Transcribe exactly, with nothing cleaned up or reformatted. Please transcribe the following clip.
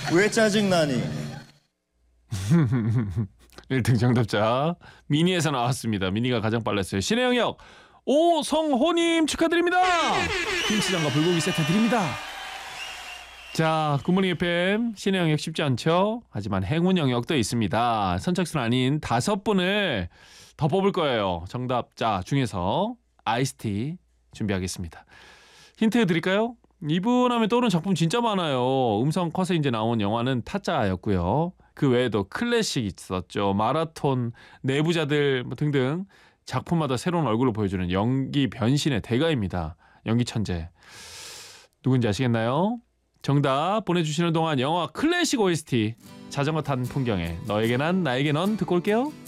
왜 짜증나니? 일 등 정답자 미니에서 나왔습니다. 미니가 가장 빨랐어요. 신의 영역 오성호님 축하드립니다. 김치장과 불고기 세트 드립니다. 자, 굿모닝 에프엠 신의 영역 쉽지 않죠? 하지만 행운 영역도 있습니다. 선착순 아닌 다섯 분을 더 뽑을 거예요. 정답자 중에서 아이스티 준비하겠습니다. 힌트 드릴까요? 이분 하면 떠오르는 작품 진짜 많아요. 음성 컷에 이제 나온 영화는 타짜였고요. 그 외에도 클래식 있었죠. 마라톤, 내부자들 뭐 등등 작품마다 새로운 얼굴을 보여주는 연기 변신의 대가입니다. 연기 천재. 누군지 아시겠나요? 정답 보내주시는 동안 영화 클래식 오에스티 자전거 탄 풍경에 너에게 난 나에게 넌 듣고 올게요.